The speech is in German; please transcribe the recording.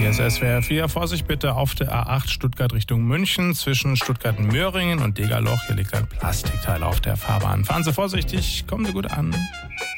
Hier ist SWR 4. Vorsicht bitte auf der A8 Stuttgart Richtung München zwischen Stuttgart-Möhringen und Degerloch. Hier liegt ein Plastikteil auf der Fahrbahn. Fahren Sie vorsichtig, kommen Sie gut an.